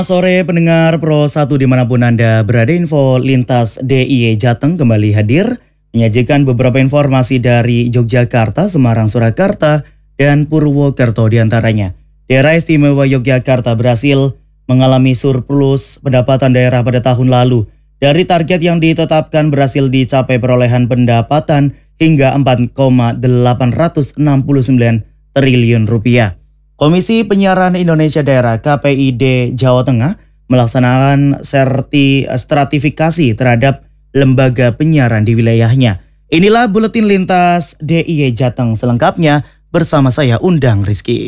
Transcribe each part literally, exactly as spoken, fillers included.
Sore pendengar Pro satu dimanapun Anda berada, info lintas D I Y Jateng kembali hadir menyajikan beberapa informasi dari Yogyakarta, Semarang, Surakarta, dan Purwokerto diantaranya. Daerah Istimewa Yogyakarta berhasil mengalami surplus pendapatan daerah pada tahun lalu. Dari target yang ditetapkan berhasil dicapai perolehan pendapatan hingga empat koma delapan enam sembilan triliun rupiah. Komisi Penyiaran Indonesia Daerah K P I D Jawa Tengah melaksanakan serti stratifikasi terhadap lembaga penyiaran di wilayahnya. Inilah buletin lintas D I Y Jateng selengkapnya bersama saya Undang Rizky.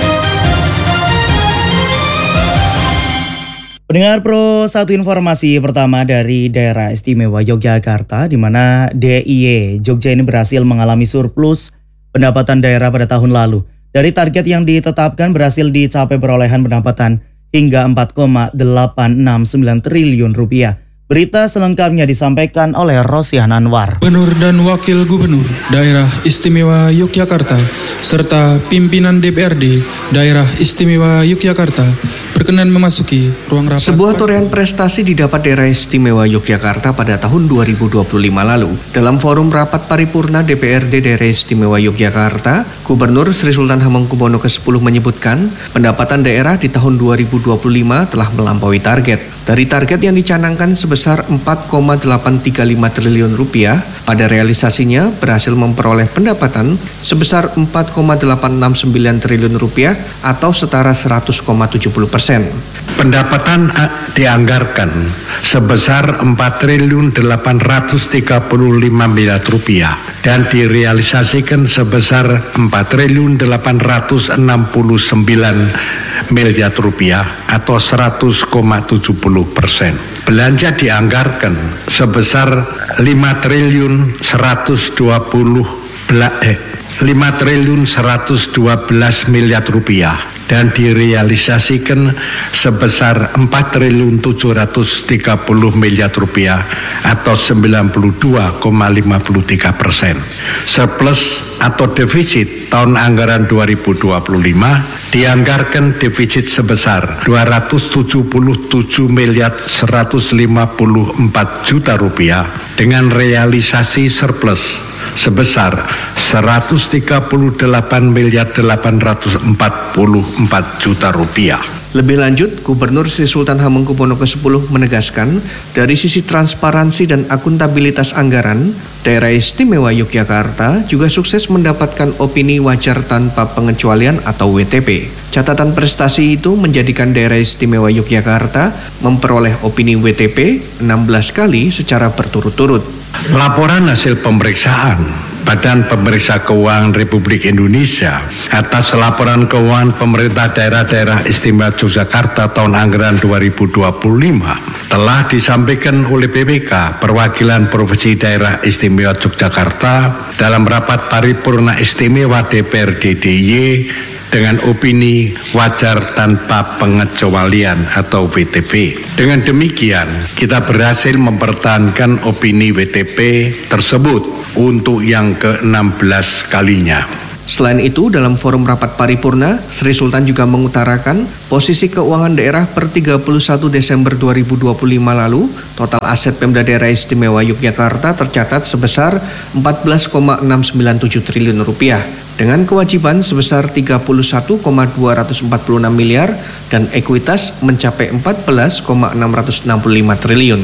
Pendengar Pro satu, informasi pertama dari daerah istimewa Yogyakarta, di mana D I Y Jogja ini berhasil mengalami surplus pendapatan daerah pada tahun lalu. Dari target yang ditetapkan berhasil dicapai perolehan pendapatan hingga empat koma delapan enam sembilan triliun rupiah. Berita selengkapnya disampaikan oleh Rosihan Anwar. Gubernur dan Wakil Gubernur Daerah Istimewa Yogyakarta serta pimpinan D P R D Daerah Istimewa Yogyakarta berkenan memasuki ruang rapat. Sebuah torehan prestasi didapat Daerah Istimewa Yogyakarta pada tahun dua ribu dua puluh lima lalu. Dalam forum rapat paripurna D P R D Daerah Istimewa Yogyakarta, Gubernur Sri Sultan Hamengkubuwono kesepuluh menyebutkan pendapatan daerah di tahun dua ribu dua puluh lima telah melampaui target. Dari target yang dicanangkan sebesar empat koma delapan tiga lima triliun rupiah, pada realisasinya berhasil memperoleh pendapatan sebesar empat koma delapan enam sembilan triliun rupiah atau setara seratus koma tujuh puluh persen. Pendapatan dianggarkan sebesar empat triliun delapan ratus tiga puluh lima miliar rupiah dan direalisasikan sebesar empat triliun delapan ratus enam puluh sembilan miliar rupiah atau seratus koma tujuh puluh persen. Belanja dianggarkan sebesar lima triliun seratus dua puluh eh, lima triliun seratus dua belas miliar rupiah dan direalisasikan sebesar empat triliun tujuh ratus tiga puluh miliar rupiah atau sembilan puluh dua koma lima tiga persen. Surplus atau defisit tahun anggaran dua ribu dua puluh lima dianggarkan defisit sebesar dua ratus tujuh puluh tujuh miliar seratus lima puluh empat juta rupiah dengan realisasi surplus sebesar seratus tiga puluh delapan miliar delapan ratus empat puluh empat juta rupiah. Lebih lanjut, Gubernur Sri Sultan Hamengkubuwono kesepuluh menegaskan dari sisi transparansi dan akuntabilitas anggaran, Daerah Istimewa Yogyakarta juga sukses mendapatkan opini wajar tanpa pengecualian atau W T P. Catatan prestasi itu menjadikan Daerah Istimewa Yogyakarta memperoleh opini W T P enam belas kali secara berturut-turut. Laporan hasil pemeriksaan Badan Pemeriksa Keuangan Republik Indonesia atas laporan keuangan pemerintah daerah-daerah istimewa Yogyakarta tahun anggaran dua ribu dua puluh lima telah disampaikan oleh B P K Perwakilan Provinsi Daerah Istimewa Yogyakarta dalam rapat paripurna istimewa D P R D D I Y dengan opini wajar tanpa pengecualian atau W T P. Dengan demikian, kita berhasil mempertahankan opini W T P tersebut untuk yang ke enam belas kalinya. Selain itu, dalam forum rapat paripurna, Sri Sultan juga mengutarakan posisi keuangan daerah per tiga puluh satu Desember dua ribu dua puluh lima lalu, total aset Pemda Daerah Istimewa Yogyakarta tercatat sebesar empat belas koma enam sembilan tujuh triliun rupiah, dengan kewajiban sebesar tiga puluh satu koma dua empat enam miliar dan ekuitas mencapai empat belas koma enam enam lima triliun.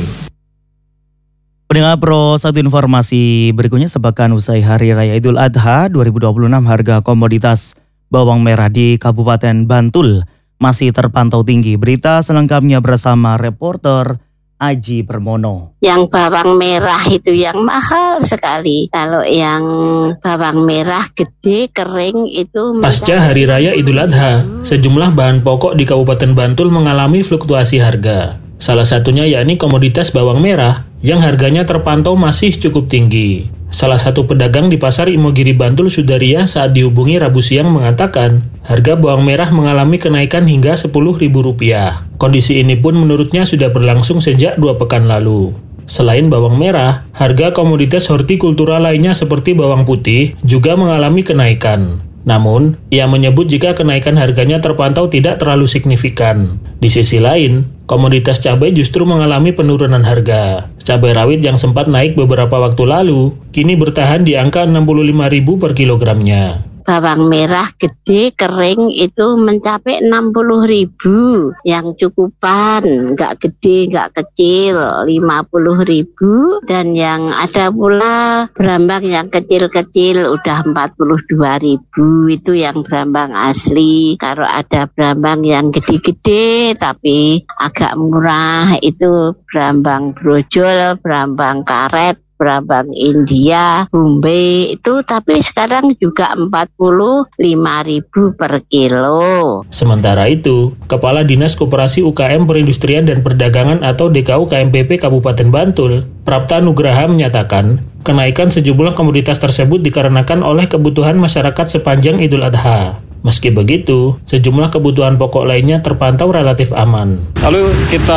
Pendengar Pro satu, informasi berikutnya, sepekan usai Hari Raya Idul Adha dua ribu dua puluh enam, harga komoditas bawang merah di Kabupaten Bantul masih terpantau tinggi. Berita selengkapnya bersama reporter Aji Permono. Yang bawang merah itu yang mahal sekali. Kalau yang bawang merah gede, kering itu... Pasca Hari Raya Idul Adha, sejumlah bahan pokok di Kabupaten Bantul mengalami fluktuasi harga. Salah satunya yakni komoditas bawang merah yang harganya terpantau masih cukup tinggi. Salah satu pedagang di Pasar Imogiri Bantul, Sudaria, saat dihubungi Rabu siang mengatakan harga bawang merah mengalami kenaikan hingga sepuluh ribu rupiah. Kondisi ini pun menurutnya sudah berlangsung sejak dua pekan lalu. Selain bawang merah, harga komoditas hortikultura lainnya seperti bawang putih juga mengalami kenaikan. Namun, ia menyebut jika kenaikan harganya terpantau tidak terlalu signifikan. Di sisi lain, komoditas cabai justru mengalami penurunan harga. Cabai rawit yang sempat naik beberapa waktu lalu, kini bertahan di angka enam puluh lima ribu per kilogramnya. Bawang merah gede kering itu mencapai enam puluh ribu, yang cukupan, nggak gede, nggak kecil, lima puluh ribu, dan yang ada pula berambang yang kecil-kecil udah empat puluh dua ribu, itu yang berambang asli. Kalau ada berambang yang gede-gede tapi agak murah, itu berambang brojol, berambang karet, berambang India, Bombay itu, tapi sekarang juga empat puluh lima ribu per kilo. Sementara itu, Kepala Dinas Koperasi U K M Perindustrian dan Perdagangan atau D K U K M P P Kabupaten Bantul, Prapta Nugraha menyatakan, kenaikan sejumlah komoditas tersebut dikarenakan oleh kebutuhan masyarakat sepanjang Idul Adha. Meski begitu, sejumlah kebutuhan pokok lainnya terpantau relatif aman. Lalu kita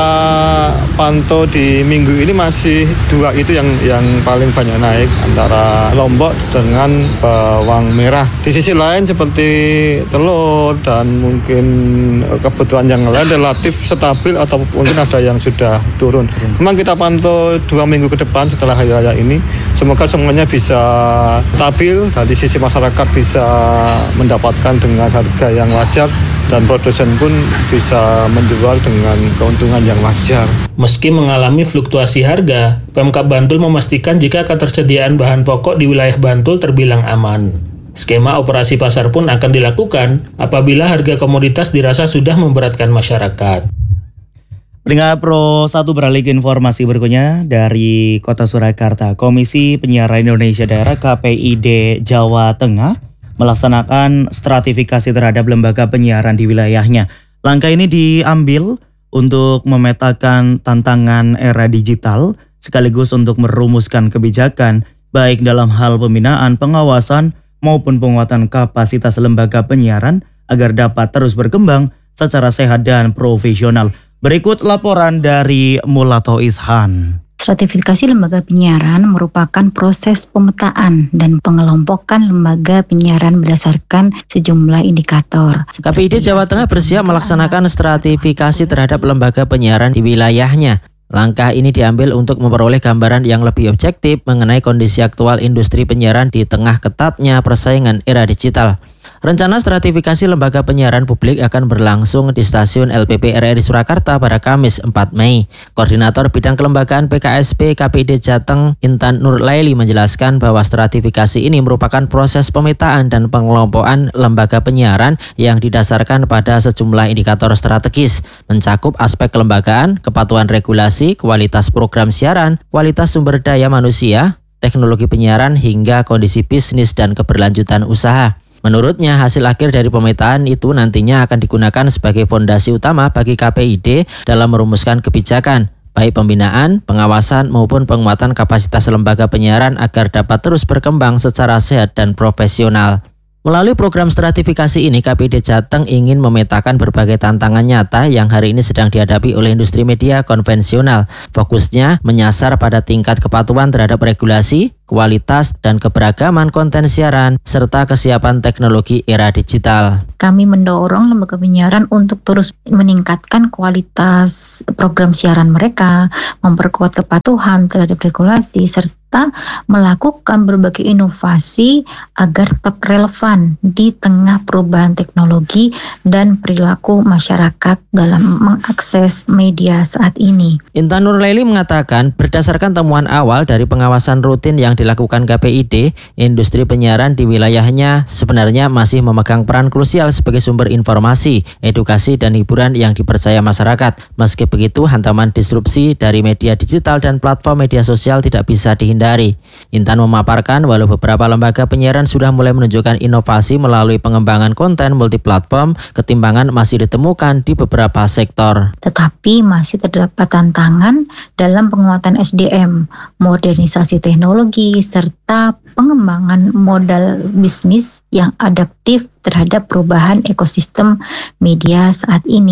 pantau di minggu ini masih dua itu yang yang paling banyak naik, antara Lombok dengan bawang merah. Di sisi lain seperti telur dan mungkin kebutuhan yang lain relatif stabil atau mungkin ada yang sudah turun. Memang kita pantau dua minggu ke depan setelah hari raya ini, semoga semuanya bisa stabil dan di sisi masyarakat bisa mendapatkan dengan dengan harga yang wajar dan produsen pun bisa menjual dengan keuntungan yang wajar. Meski mengalami fluktuasi harga, Pemkab Bantul memastikan jika ketersediaan bahan pokok di wilayah Bantul terbilang aman. Skema operasi pasar pun akan dilakukan apabila harga komoditas dirasa sudah memberatkan masyarakat. Pendengar Pro satu beralih ke informasi berikutnya dari Kota Surakarta. Komisi Penyiaran Indonesia Daerah K P I D Jawa Tengah melaksanakan stratifikasi terhadap lembaga penyiaran di wilayahnya. Langkah ini diambil untuk memetakan tantangan era digital sekaligus untuk merumuskan kebijakan baik dalam hal pembinaan, pengawasan maupun penguatan kapasitas lembaga penyiaran agar dapat terus berkembang secara sehat dan profesional. Berikut laporan dari Mulato Ishan. Stratifikasi lembaga penyiaran merupakan proses pemetaan dan pengelompokan lembaga penyiaran berdasarkan sejumlah indikator. K P I D Jawa Tengah bersiap melaksanakan stratifikasi terhadap lembaga penyiaran di wilayahnya. Langkah ini diambil untuk memperoleh gambaran yang lebih objektif mengenai kondisi aktual industri penyiaran di tengah ketatnya persaingan era digital. Rencana stratifikasi lembaga penyiaran publik akan berlangsung di stasiun L P P R R I Surakarta pada Kamis empat Mei. Koordinator Bidang Kelembagaan P K S P K P I D Jateng Intan Nurlaili menjelaskan bahwa stratifikasi ini merupakan proses pemetaan dan pengelompokan lembaga penyiaran yang didasarkan pada sejumlah indikator strategis, mencakup aspek kelembagaan, kepatuhan regulasi, kualitas program siaran, kualitas sumber daya manusia, teknologi penyiaran, hingga kondisi bisnis dan keberlanjutan usaha. Menurutnya, hasil akhir dari pemetaan itu nantinya akan digunakan sebagai fondasi utama bagi K P I D dalam merumuskan kebijakan, baik pembinaan, pengawasan, maupun penguatan kapasitas lembaga penyiaran agar dapat terus berkembang secara sehat dan profesional. Melalui program stratifikasi ini, K P I D Jateng ingin memetakan berbagai tantangan nyata yang hari ini sedang dihadapi oleh industri media konvensional. Fokusnya menyasar pada tingkat kepatuhan terhadap regulasi, kualitas dan keberagaman konten siaran, serta kesiapan teknologi era digital. Kami mendorong lembaga penyiaran untuk terus meningkatkan kualitas program siaran mereka, memperkuat kepatuhan terhadap regulasi, serta melakukan berbagai inovasi agar tetap relevan di tengah perubahan teknologi dan perilaku masyarakat dalam mengakses media saat ini. Intan Nurlaili mengatakan, berdasarkan temuan awal dari pengawasan rutin yang dilakukan K P I D, industri penyiaran di wilayahnya sebenarnya masih memegang peran krusial sebagai sumber informasi, edukasi, dan hiburan yang dipercaya masyarakat. Meski begitu, hantaman disrupsi dari media digital dan platform media sosial tidak bisa dihindari. Intan memaparkan walau beberapa lembaga penyiaran sudah mulai menunjukkan inovasi melalui pengembangan konten multiplatform, ketimbangan masih ditemukan di beberapa sektor. Tetapi masih terdapat tantangan dalam penguatan S D M, modernisasi teknologi, serta pengembangan modal bisnis yang adaptif terhadap perubahan ekosistem media saat ini.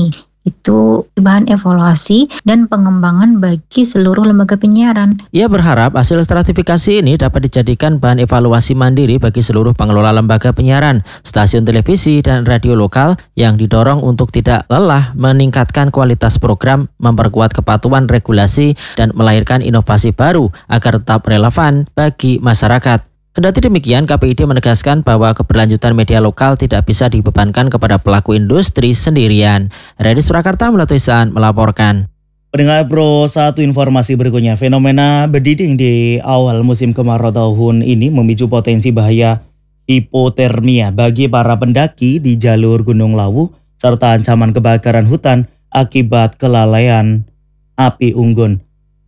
itu bahan evaluasi dan pengembangan bagi seluruh lembaga penyiaran. Ia berharap hasil stratifikasi ini dapat dijadikan bahan evaluasi mandiri bagi seluruh pengelola lembaga penyiaran, stasiun televisi, dan radio lokal yang didorong untuk tidak lelah meningkatkan kualitas program, memperkuat kepatuhan regulasi, dan melahirkan inovasi baru agar tetap relevan bagi masyarakat. Kendati demikian, K P I D menegaskan bahwa keberlanjutan media lokal tidak bisa dibebankan kepada pelaku industri sendirian. Redi Surakarta Melatuisan melaporkan. Pendengar Pro satu informasi berikutnya, fenomena berdiding di awal musim kemarau tahun ini memicu potensi bahaya hipotermia bagi para pendaki di jalur Gunung Lawu serta ancaman kebakaran hutan akibat kelalaian api unggun.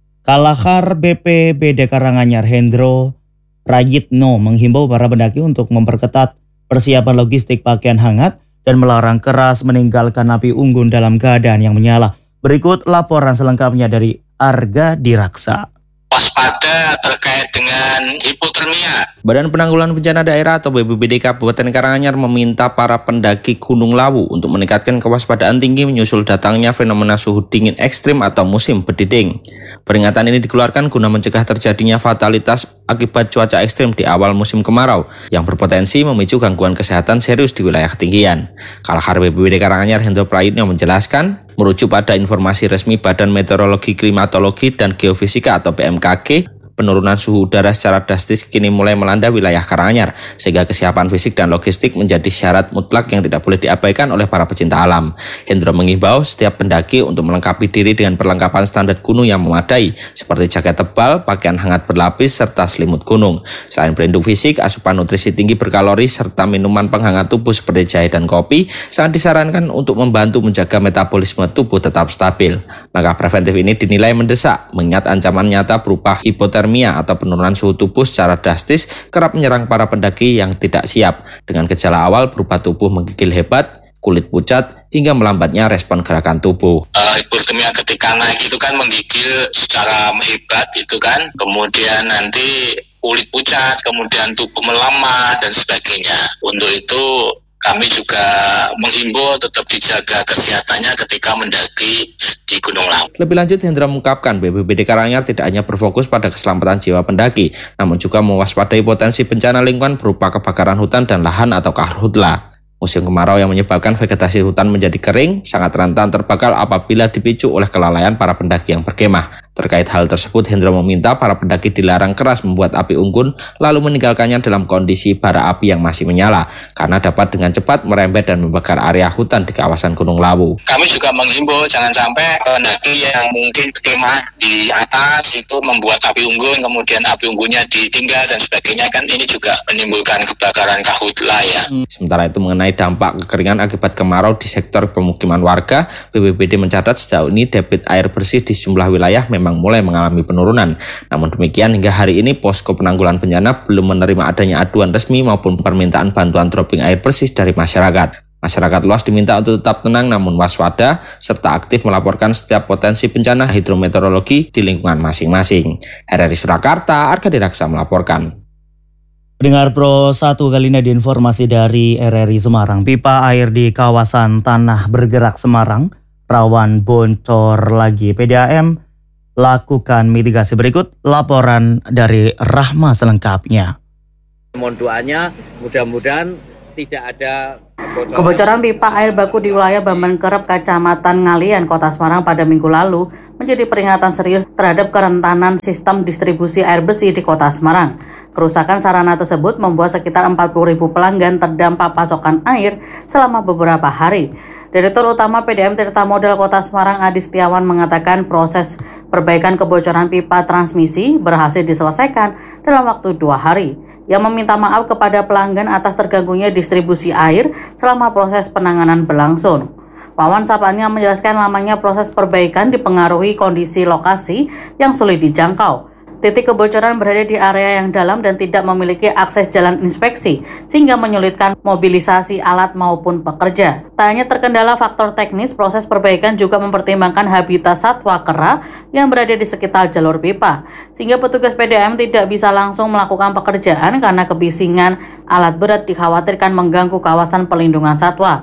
Kalahar B P B D Karanganyar Hendro Prayitno menghimbau para pendaki untuk memperketat persiapan logistik pakaian hangat dan melarang keras meninggalkan api unggun dalam keadaan yang menyala. Berikut laporan selengkapnya dari Arga Diraksa. Waspada terkait dengan hipotermia. Badan Penanggulangan Bencana Daerah atau B P B D Kabupaten Karanganyar meminta para pendaki Gunung Lawu untuk meningkatkan kewaspadaan tinggi menyusul datangnya fenomena suhu dingin ekstrim atau musim berdiding. Peringatan ini dikeluarkan guna mencegah terjadinya fatalitas akibat cuaca ekstrim di awal musim kemarau yang berpotensi memicu gangguan kesehatan serius di wilayah ketinggian. Kalahar B P B D Karanganyar Hendro Prayitno menjelaskan, merujuk pada informasi resmi Badan Meteorologi, Klimatologi, dan Geofisika atau B M K G, penurunan suhu udara secara drastis kini mulai melanda wilayah Karanganyar, sehingga kesiapan fisik dan logistik menjadi syarat mutlak yang tidak boleh diabaikan oleh para pecinta alam. Hendro mengimbau setiap pendaki untuk melengkapi diri dengan perlengkapan standar gunung yang memadai, seperti jaket tebal, pakaian hangat berlapis, serta selimut gunung. Selain pelindung fisik, asupan nutrisi tinggi berkalori, serta minuman penghangat tubuh seperti jahe dan kopi, sangat disarankan untuk membantu menjaga metabolisme tubuh tetap stabil. Langkah preventif ini dinilai mendesak, mengingat ancaman nyata berupa hipotermia atau penurunan suhu tubuh secara drastis kerap menyerang para pendaki yang tidak siap, dengan gejala awal berupa tubuh menggigil hebat, kulit pucat, hingga melambatnya respon gerakan tubuh. Uh, hipotermia ketika naik itu kan menggigil secara hebat itu kan, kemudian nanti kulit pucat, kemudian tubuh melemah dan sebagainya. Untuk itu kami juga menghimbau tetap dijaga kesehatannya ketika mendaki di Gunung Lawu. Lebih lanjut, Hendra mengungkapkan B P B D Karanganyar tidak hanya berfokus pada keselamatan jiwa pendaki, namun juga mewaspadai potensi bencana lingkungan berupa kebakaran hutan dan lahan atau karhutla. Musim kemarau yang menyebabkan vegetasi hutan menjadi kering sangat rentan terbakar apabila dipicu oleh kelalaian para pendaki yang berkemah. Terkait hal tersebut, Hendro meminta para pendaki dilarang keras membuat api unggun lalu meninggalkannya dalam kondisi bara api yang masih menyala, karena dapat dengan cepat merembet dan membakar area hutan di kawasan Gunung Lawu. Kami juga menghimbau jangan sampai pendaki yang mungkin berkemah di atas itu membuat api unggun, kemudian api unggunnya ditinggal dan sebagainya, kan ini juga menimbulkan kebakaran karhutla ya. Sementara itu, mengenai dampak kekeringan akibat kemarau di sektor pemukiman warga, B P B D mencatat sejauh ini debit air bersih di sejumlah wilayah memang mulai mengalami penurunan. Namun demikian, hingga hari ini posko penanggulangan bencana belum menerima adanya aduan resmi maupun permintaan bantuan dropping air bersih dari masyarakat. Masyarakat luas diminta untuk tetap tenang namun waspada, serta aktif melaporkan setiap potensi bencana hidrometeorologi di lingkungan masing-masing. R R I Surakarta, Arga Diraksa melaporkan. Pendengar Pro satu kali ini ada informasi dari R R I Semarang. Pipa air di kawasan Tanah Bergerak Semarang rawan bocor lagi. P D A M lakukan mitigasi. Berikut laporan dari Rahma selengkapnya. Mohon doanya mudah-mudahan tidak ada kebocoran. Kebocoran pipa air baku di wilayah Bambankerep, Kecamatan Ngalian, Kota Semarang pada minggu lalu menjadi peringatan serius terhadap kerentanan sistem distribusi air bersih di Kota Semarang. Kerusakan sarana tersebut membuat sekitar empat puluh ribu pelanggan terdampak pasokan air selama beberapa hari. Direktur Utama P D A M Tirta Modal Kota Semarang Adi Setiawan mengatakan proses perbaikan kebocoran pipa transmisi berhasil diselesaikan dalam waktu dua hari. Ia meminta maaf kepada pelanggan atas terganggunya distribusi air selama proses penanganan berlangsung. Wawan Sapania menjelaskan lamanya proses perbaikan dipengaruhi kondisi lokasi yang sulit dijangkau. Titik kebocoran berada di area yang dalam dan tidak memiliki akses jalan inspeksi, sehingga menyulitkan mobilisasi alat maupun pekerja. Tak hanya terkendala faktor teknis, proses perbaikan juga mempertimbangkan habitat satwa kera yang berada di sekitar jalur pipa, sehingga petugas P D A M tidak bisa langsung melakukan pekerjaan karena kebisingan alat berat dikhawatirkan mengganggu kawasan pelindungan satwa.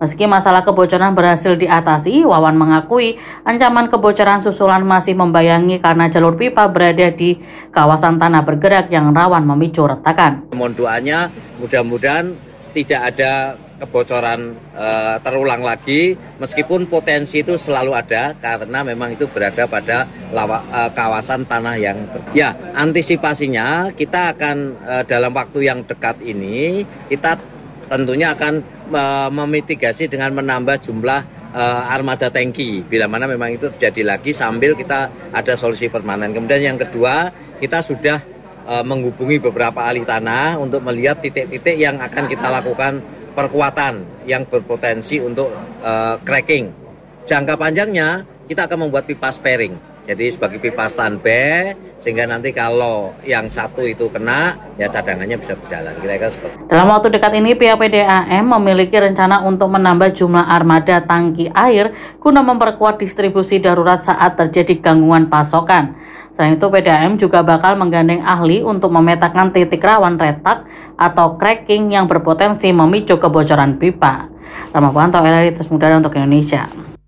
Meski masalah kebocoran berhasil diatasi, Wawan mengakui ancaman kebocoran susulan masih membayangi karena jalur pipa berada di kawasan tanah bergerak yang rawan memicu retakan. Mohon doanya mudah-mudahan tidak ada kebocoran uh, terulang lagi, meskipun potensi itu selalu ada karena memang itu berada pada lawa, uh, kawasan tanah yang ya antisipasinya kita akan uh, dalam waktu yang dekat ini kita tentunya akan uh, memitigasi dengan menambah jumlah uh, armada tangki bila mana memang itu terjadi lagi sambil kita ada solusi permanen. Kemudian yang kedua, kita sudah uh, menghubungi beberapa ahli tanah untuk melihat titik-titik yang akan kita lakukan perkuatan yang berpotensi untuk uh, cracking. Jangka panjangnya kita akan membuat pipa sparing. Jadi sebagai pipa standby sehingga nanti kalau yang satu itu kena ya cadangannya bisa berjalan. Kira-kira seperti itu. Dalam waktu dekat ini pihak P D A M memiliki rencana untuk menambah jumlah armada tangki air guna memperkuat distribusi darurat saat terjadi gangguan pasokan. Selain itu, P D A M juga bakal menggandeng ahli untuk memetakan titik rawan retak atau cracking yang berpotensi memicu kebocoran pipa. Ramapuanto, L R I Terus Mudara untuk Indonesia.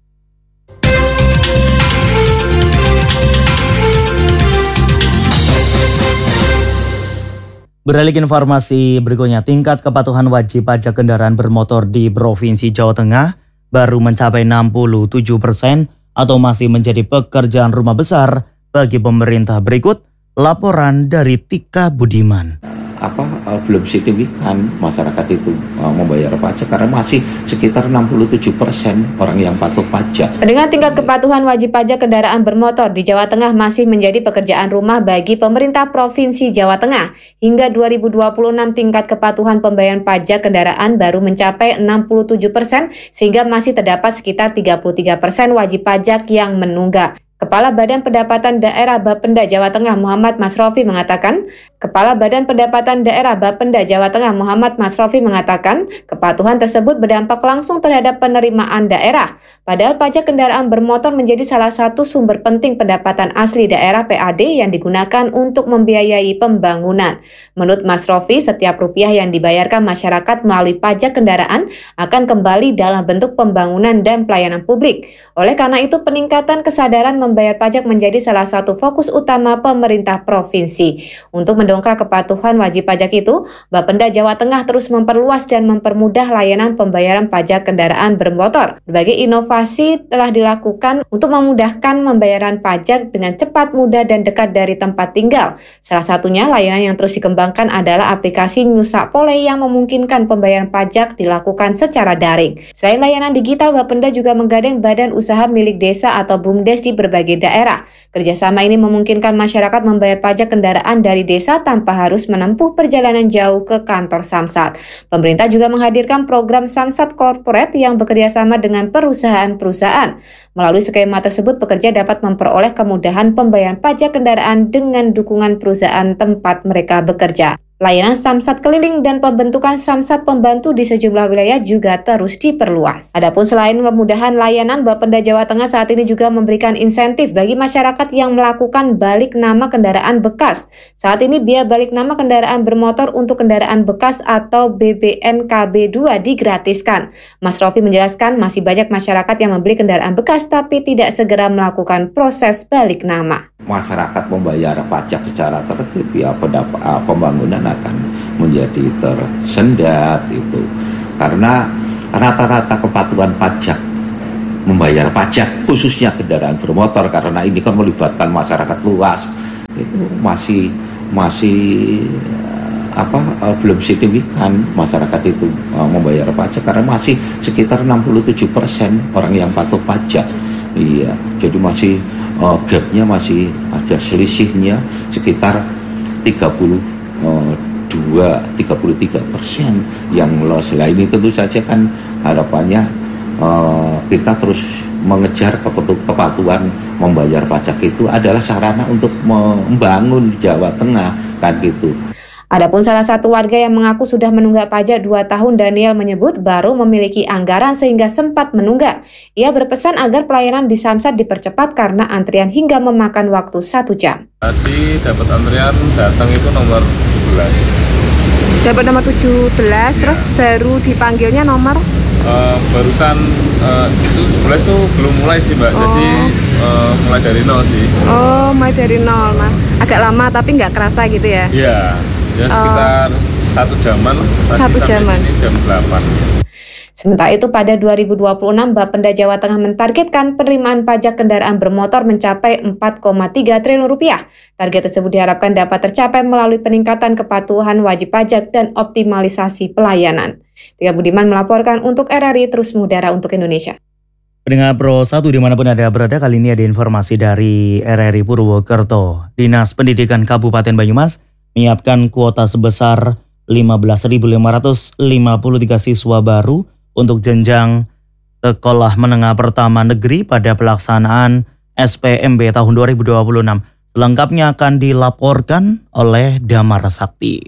Beralih ke informasi berikutnya, tingkat kepatuhan wajib pajak kendaraan bermotor di Provinsi Jawa Tengah baru mencapai enam puluh tujuh persen atau masih menjadi pekerjaan rumah besar bagi pemerintah. Berikut laporan dari Tika Budiman. Apa uh, belum signifikan masyarakat itu uh, membayar pajak karena masih sekitar enam puluh tujuh persen orang yang patuh pajak. Dengan tingkat kepatuhan wajib pajak kendaraan bermotor di Jawa Tengah masih menjadi pekerjaan rumah bagi pemerintah Provinsi Jawa Tengah. Hingga dua ribu dua puluh enam tingkat kepatuhan pembayaran pajak kendaraan baru mencapai enam puluh tujuh persen sehingga masih terdapat sekitar tiga puluh tiga persen wajib pajak yang menunggak. Kepala Badan Pendapatan Daerah Bapenda Jawa Tengah Muhammad Masrofi mengatakan, Kepala Badan Pendapatan Daerah Bapenda Jawa Tengah Muhammad Masrofi mengatakan, kepatuhan tersebut berdampak langsung terhadap penerimaan daerah. Padahal pajak kendaraan bermotor menjadi salah satu sumber penting pendapatan asli daerah P A D yang digunakan untuk membiayai pembangunan. Menurut Masrofi, setiap rupiah yang dibayarkan masyarakat melalui pajak kendaraan akan kembali dalam bentuk pembangunan dan pelayanan publik. Oleh karena itu, peningkatan kesadaran membayar pajak menjadi salah satu fokus utama pemerintah provinsi. Untuk mendongkrak kepatuhan wajib pajak itu, Bapenda Jawa Tengah terus memperluas dan mempermudah layanan pembayaran pajak kendaraan bermotor. Berbagai inovasi telah dilakukan untuk memudahkan pembayaran pajak dengan cepat, mudah, dan dekat dari tempat tinggal. Salah satunya layanan yang terus dikembangkan adalah aplikasi Nyusapole yang memungkinkan pembayaran pajak dilakukan secara daring. Selain layanan digital, Bapenda juga menggandeng badan usaha milik desa atau BUMDes di berbagai daerah. Kerjasama ini memungkinkan masyarakat membayar pajak kendaraan dari desa tanpa harus menempuh perjalanan jauh ke kantor Samsat. Pemerintah juga menghadirkan program Samsat Corporate yang bekerjasama dengan perusahaan-perusahaan. Melalui skema tersebut, pekerja dapat memperoleh kemudahan pembayaran pajak kendaraan dengan dukungan perusahaan tempat mereka bekerja. Layanan Samsat keliling dan pembentukan Samsat pembantu di sejumlah wilayah juga terus diperluas. Adapun selain kemudahan layanan, Bapenda Jawa Tengah saat ini juga memberikan insentif bagi masyarakat yang melakukan balik nama kendaraan bekas. Saat ini biaya balik nama kendaraan bermotor untuk kendaraan bekas atau B B N K B dua digratiskan. Mas Rofi menjelaskan masih banyak masyarakat yang membeli kendaraan bekas tapi tidak segera melakukan proses balik nama. Masyarakat membayar pajak secara tertib, ya pendapat pembangunan akan menjadi tersendat itu karena rata-rata kepatuhan pajak membayar pajak khususnya kendaraan bermotor karena ini kan melibatkan masyarakat luas itu masih masih apa belum signifikan masyarakat itu membayar pajak karena masih sekitar enam puluh tujuh persen orang yang patuh pajak. Iya, jadi masih uh, gapnya masih ada selisihnya sekitar tiga puluh dua sampai tiga puluh tiga persen yang loss. Lah ini tentu saja kan harapannya uh, kita terus mengejar kepatuhan membayar pajak itu adalah sarana untuk membangun Jawa Tengah kan gitu. Adapun salah satu warga yang mengaku sudah menunggak pajak dua tahun, Daniel menyebut baru memiliki anggaran sehingga sempat menunggak. Ia berpesan agar pelayanan di Samsat dipercepat karena antrian hingga memakan waktu satu jam. Tadi dapat antrian datang itu nomor tujuh belas. Dapat nomor tujuh belas, ya. Terus baru dipanggilnya nomor? uh, barusan uh, itu sebelas tuh belum mulai sih Mbak, oh. jadi uh, mulai dari nol sih. Oh, mulai dari nol, Mas. Agak lama tapi nggak kerasa gitu ya? Iya, ya sekitar uh, satu jaman. Satu jaman. Ini jam delapan. Sementara itu pada dua ribu dua puluh enam Bapenda Jawa Tengah mentargetkan penerimaan pajak kendaraan bermotor mencapai empat koma tiga triliun rupiah. Target tersebut diharapkan dapat tercapai melalui peningkatan kepatuhan wajib pajak dan optimalisasi pelayanan. Tika Budiman melaporkan untuk R R I Terus Mudara untuk Indonesia. Pendengar Pro satu dimanapun Anda berada, kali ini ada informasi dari R R I Purwokerto. Dinas Pendidikan Kabupaten Banyumas menyiapkan kuota sebesar lima belas ribu lima ratus lima puluh tiga siswa baru untuk jenjang sekolah menengah pertama negeri pada pelaksanaan S P M B tahun dua ribu dua puluh enam. Selengkapnya akan dilaporkan oleh Damar Sakti.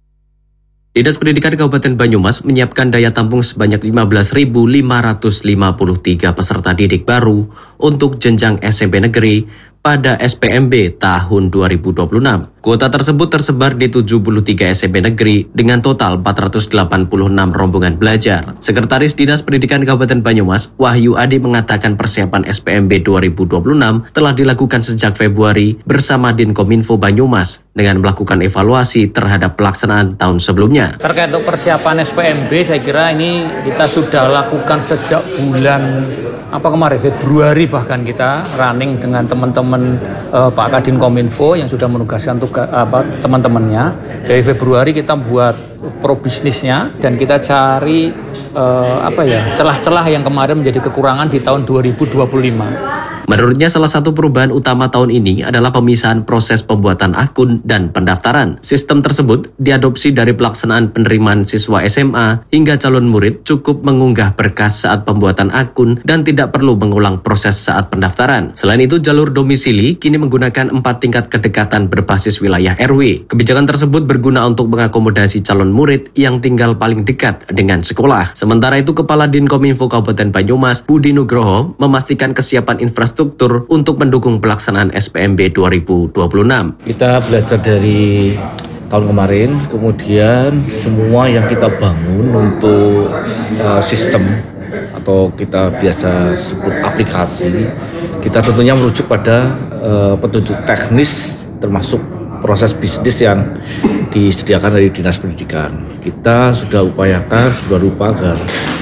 Dinas Pendidikan Kabupaten Banyumas menyiapkan daya tampung sebanyak lima belas ribu lima ratus lima puluh tiga peserta didik baru untuk jenjang S M P negeri pada S P M B tahun dua ribu dua puluh enam. Kuota tersebut tersebar di tujuh puluh tiga S M P negeri dengan total empat ratus delapan puluh enam rombongan belajar. Sekretaris Dinas Pendidikan Kabupaten Banyumas, Wahyu Adi mengatakan persiapan S P M B dua ribu dua puluh enam telah dilakukan sejak Februari bersama Dinkominfo Banyumas dengan melakukan evaluasi terhadap pelaksanaan tahun sebelumnya. Terkait untuk persiapan S P M B, saya kira ini kita sudah lakukan sejak bulan apa kemarin Februari, bahkan kita running dengan teman-teman eh, Pak Kadin Kominfo yang sudah menugaskan tugas apa teman-temannya. Dari Februari kita buat pro bisnisnya dan kita cari eh, apa ya celah-celah yang kemarin menjadi kekurangan di tahun dua ribu dua puluh lima. Menurutnya salah satu perubahan utama tahun ini adalah pemisahan proses pembuatan akun dan pendaftaran. Sistem tersebut diadopsi dari pelaksanaan penerimaan siswa S M A hingga calon murid cukup mengunggah berkas saat pembuatan akun dan tidak perlu mengulang proses saat pendaftaran. Selain itu, jalur domisili kini menggunakan empat tingkat kedekatan berbasis wilayah R W. Kebijakan tersebut berguna untuk mengakomodasi calon murid yang tinggal paling dekat dengan sekolah. Sementara itu, Kepala Dinkominfo Kabupaten Banyumas, Budi Nugroho, memastikan kesiapan infrastruktur struktur untuk mendukung pelaksanaan S P M B dua ribu dua puluh enam. Kita belajar dari tahun kemarin, kemudian semua yang kita bangun untuk uh, sistem atau kita biasa sebut aplikasi, kita tentunya merujuk pada uh, petunjuk teknis termasuk proses bisnis yang disediakan dari Dinas Pendidikan. Kita sudah upayakan, sudah lupa agar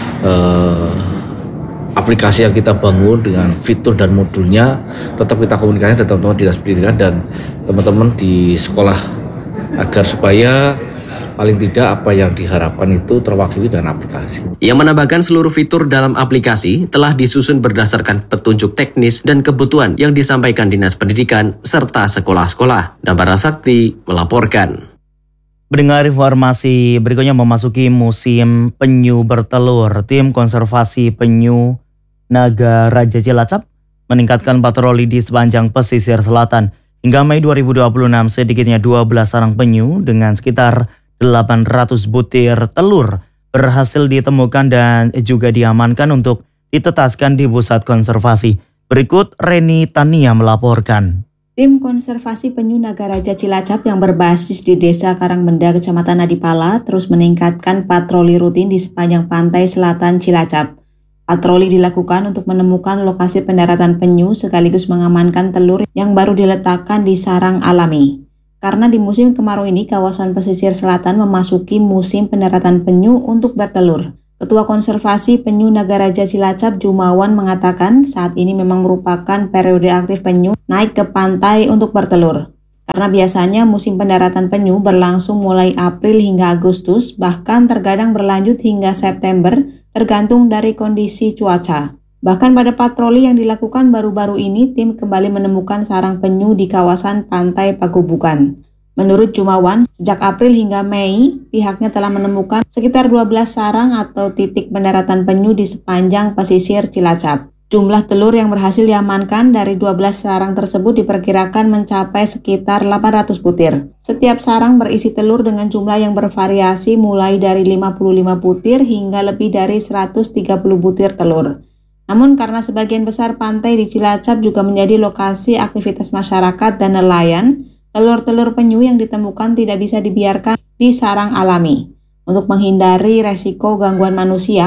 uh, aplikasi yang kita bangun dengan fitur dan modulnya tetap kita komunikasikan dengan teman-teman Dinas Pendidikan dan teman-teman di sekolah agar supaya paling tidak apa yang diharapkan itu terwakili dengan aplikasi. Yang menambahkan seluruh fitur dalam aplikasi telah disusun berdasarkan petunjuk teknis dan kebutuhan yang disampaikan Dinas Pendidikan serta sekolah-sekolah. Damar Sakti melaporkan. Mendengar informasi berikutnya, memasuki musim penyu bertelur, tim konservasi penyu Naga Raja Cilacap meningkatkan patroli di sepanjang pesisir selatan. Hingga Mei dua ribu dua puluh enam, sedikitnya dua belas sarang penyu dengan sekitar delapan ratus butir telur berhasil ditemukan dan juga diamankan untuk ditetaskan di pusat konservasi. Berikut Reni Tania melaporkan. Tim konservasi penyu Naga Raja Cilacap yang berbasis di Desa Karangbenda, Kecamatan Adipala, terus meningkatkan patroli rutin di sepanjang pantai selatan Cilacap. Patroli dilakukan untuk menemukan lokasi pendaratan penyu sekaligus mengamankan telur yang baru diletakkan di sarang alami. Karena di musim kemarau ini kawasan pesisir selatan memasuki musim pendaratan penyu untuk bertelur. Ketua Konservasi Penyu Naga Raja Cilacap, Jumawan, mengatakan saat ini memang merupakan periode aktif penyu naik ke pantai untuk bertelur. Karena biasanya musim pendaratan penyu berlangsung mulai April hingga Agustus, bahkan terkadang berlanjut hingga September, tergantung dari kondisi cuaca. Bahkan pada patroli yang dilakukan baru-baru ini, tim kembali menemukan sarang penyu di kawasan Pantai Pagubukan. Menurut Jumawan, sejak April hingga Mei, pihaknya telah menemukan sekitar dua belas sarang atau titik pendaratan penyu di sepanjang pesisir Cilacap. Jumlah telur yang berhasil diamankan dari dua belas sarang tersebut diperkirakan mencapai sekitar delapan ratus butir. Setiap sarang berisi telur dengan jumlah yang bervariasi mulai dari lima puluh lima butir hingga lebih dari seratus tiga puluh butir telur. Namun karena sebagian besar pantai di Cilacap juga menjadi lokasi aktivitas masyarakat dan nelayan, telur-telur penyu yang ditemukan tidak bisa dibiarkan di sarang alami. Untuk menghindari resiko gangguan manusia,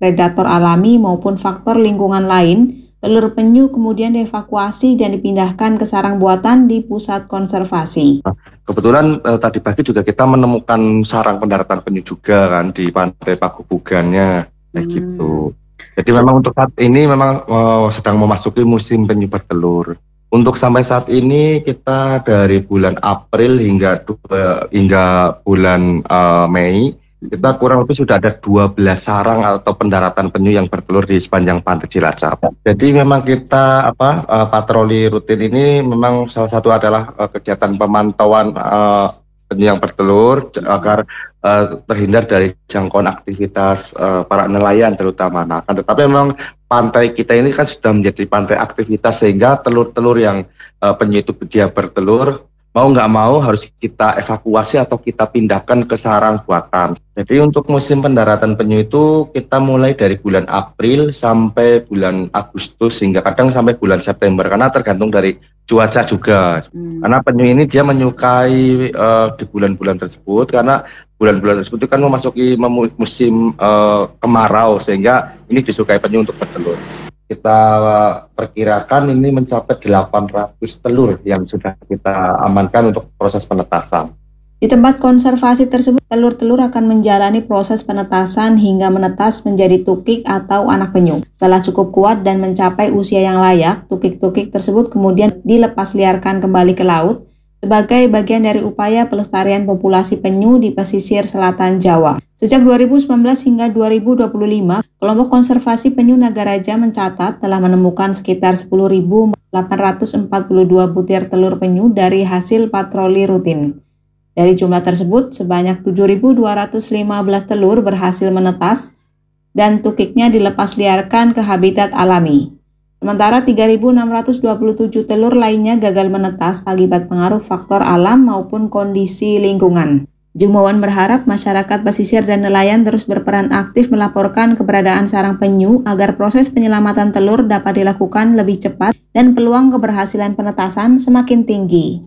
predator alami maupun faktor lingkungan lain, telur penyu kemudian dievakuasi dan dipindahkan ke sarang buatan di pusat konservasi. Kebetulan eh, tadi pagi juga kita menemukan sarang pendaratan penyu juga kan di pantai Pagubugannya, kayak hmm. gitu. Jadi so, memang untuk saat ini memang uh, sedang memasuki musim penyu bertelur. Untuk sampai saat ini kita dari bulan April hingga uh, hingga bulan uh, Mei kita kurang lebih sudah ada dua belas sarang atau pendaratan penyu yang bertelur di sepanjang pantai Cilacap. Jadi memang kita apa uh, patroli rutin ini memang salah satu adalah uh, kegiatan pemantauan uh, penyu yang bertelur agar uh, terhindar dari jangkauan aktivitas uh, para nelayan terutama. Nah, kan, tetapi memang pantai kita ini kan sudah menjadi pantai aktivitas sehingga telur-telur yang uh, penyu itu dia bertelur mau nggak mau harus kita evakuasi atau kita pindahkan ke sarang buatan. Jadi untuk musim pendaratan penyu itu kita mulai dari bulan April sampai bulan Agustus hingga kadang sampai bulan September karena tergantung dari cuaca juga. Hmm. Karena penyu ini dia menyukai uh, di bulan-bulan tersebut karena bulan-bulan tersebut itu kan memasuki musim uh, kemarau sehingga ini disukai penyu untuk bertelur. Kita perkirakan ini mencapai delapan ratus telur yang sudah kita amankan untuk proses penetasan. Di tempat konservasi tersebut, telur-telur akan menjalani proses penetasan hingga menetas menjadi tukik atau anak penyu. Setelah cukup kuat dan mencapai usia yang layak, tukik-tukik tersebut kemudian dilepas liarkan kembali ke laut sebagai bagian dari upaya pelestarian populasi penyu di pesisir selatan Jawa. Sejak dua ribu sembilan belas hingga dua ribu dua puluh lima, kelompok konservasi penyu Nagaraja mencatat telah menemukan sekitar sepuluh ribu delapan ratus empat puluh dua butir telur penyu dari hasil patroli rutin. Dari jumlah tersebut, sebanyak tujuh ribu dua ratus lima belas telur berhasil menetas dan tukiknya dilepas liarkan ke habitat alami. Sementara tiga ribu enam ratus dua puluh tujuh telur lainnya gagal menetas akibat pengaruh faktor alam maupun kondisi lingkungan. Jumawan berharap masyarakat pesisir dan nelayan terus berperan aktif melaporkan keberadaan sarang penyu agar proses penyelamatan telur dapat dilakukan lebih cepat dan peluang keberhasilan penetasan semakin tinggi.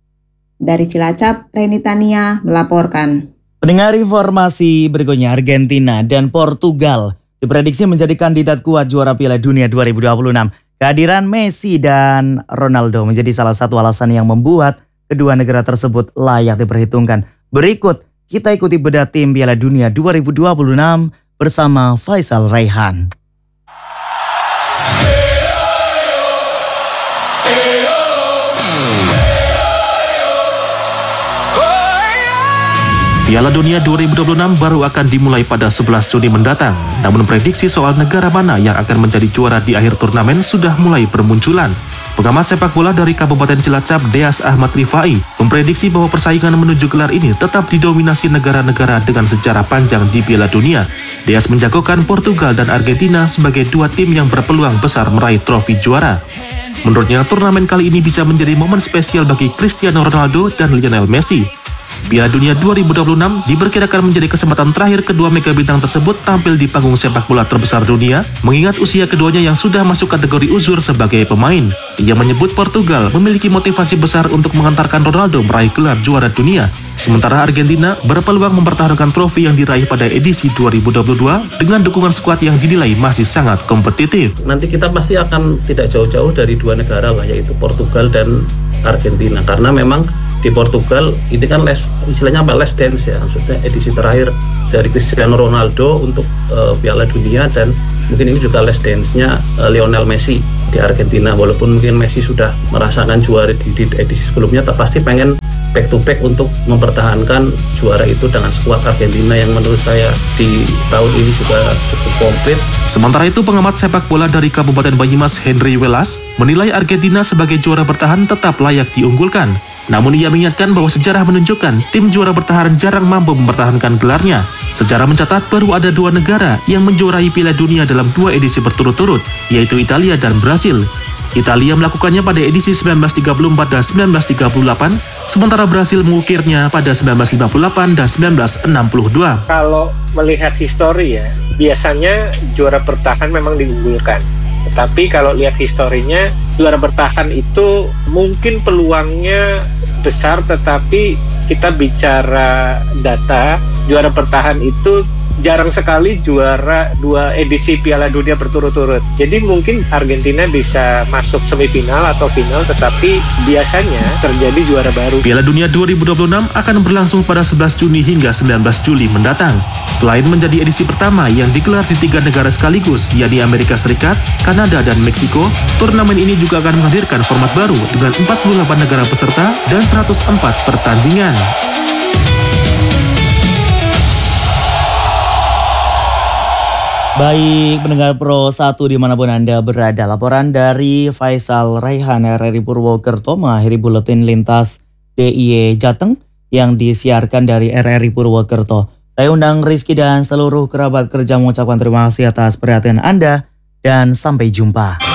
Dari Cilacap, Reni Tania melaporkan. Pendengar informasi berikutnya, Argentina dan Portugal diprediksi menjadi kandidat kuat juara Piala Dunia dua ribu dua puluh enam. Kehadiran Messi dan Ronaldo menjadi salah satu alasan yang membuat kedua negara tersebut layak diperhitungkan. Berikut kita ikuti bedah tim Piala Dunia dua ribu dua puluh enam bersama Faisal Raihan. Piala Dunia dua ribu dua puluh enam baru akan dimulai pada sebelas Juni mendatang. Namun prediksi soal negara mana yang akan menjadi juara di akhir turnamen sudah mulai bermunculan. Pengamat sepak bola dari Kabupaten Cilacap, Deas Ahmad Rifai, memprediksi bahwa persaingan menuju gelar ini tetap didominasi negara-negara dengan sejarah panjang di Piala Dunia. Deas menjagokan Portugal dan Argentina sebagai dua tim yang berpeluang besar meraih trofi juara. Menurutnya, turnamen kali ini bisa menjadi momen spesial bagi Cristiano Ronaldo dan Lionel Messi. Piala Dunia dua ribu dua puluh enam diperkirakan menjadi kesempatan terakhir kedua mega bintang tersebut tampil di panggung sepak bola terbesar dunia, mengingat usia keduanya yang sudah masuk kategori uzur sebagai pemain. Ia menyebut Portugal memiliki motivasi besar untuk mengantarkan Ronaldo meraih gelar juara dunia, sementara Argentina berpeluang mempertahankan trofi yang diraih pada edisi dua ribu dua puluh dua dengan dukungan skuad yang dinilai masih sangat kompetitif. Nanti kita pasti akan tidak jauh-jauh dari dua negara lah, yaitu Portugal dan Argentina, karena memang di Portugal ini kan les, istilahnya apa, last dance ya, maksudnya edisi terakhir dari Cristiano Ronaldo untuk uh, Piala Dunia, dan mungkin ini juga last dance-nya uh, Lionel Messi di Argentina. Walaupun mungkin Messi sudah merasakan juara di, di edisi sebelumnya, tapi pasti pengen back to back untuk mempertahankan juara itu dengan skuad Argentina yang menurut saya di tahun ini juga cukup komplit. Sementara itu, pengamat sepak bola dari Kabupaten Banyumas, Henry Welas, menilai Argentina sebagai juara bertahan tetap layak diunggulkan. Namun ia mengingatkan bahwa sejarah menunjukkan tim juara bertahan jarang mampu mempertahankan gelarnya. Sejarah mencatat baru ada dua negara yang menjuarai Piala Dunia dalam dua edisi berturut-turut, yaitu Italia dan Brasil. Italia melakukannya pada edisi seribu sembilan ratus tiga puluh empat dan seribu sembilan ratus tiga puluh delapan, sementara Brasil mengukirnya pada seribu sembilan ratus lima puluh delapan dan seribu sembilan ratus enam puluh dua. Kalau melihat histori ya, biasanya juara bertahan memang diunggulkan. Tetapi kalau lihat historinya, juara bertahan itu mungkin peluangnya besar, tetapi kita bicara data, juara bertahan itu jarang sekali juara dua edisi Piala Dunia berturut-turut. Jadi mungkin Argentina bisa masuk semifinal atau final, tetapi biasanya terjadi juara baru. Piala Dunia dua ribu dua puluh enam akan berlangsung pada sebelas Juni hingga sembilan belas Juli mendatang. Selain menjadi edisi pertama yang digelar di tiga negara sekaligus, yakni Amerika Serikat, Kanada, dan Meksiko, turnamen ini juga akan menghadirkan format baru dengan empat puluh delapan negara peserta dan seratus empat pertandingan. Baik, pendengar Pro satu dimanapun Anda berada, laporan dari Faisal Raihan R R I Purwokerto mengakhiri buletin lintas D I Y Jateng yang disiarkan dari R R I Purwokerto. Saya undang Rizky dan seluruh kerabat kerja mengucapkan terima kasih atas perhatian Anda dan sampai jumpa.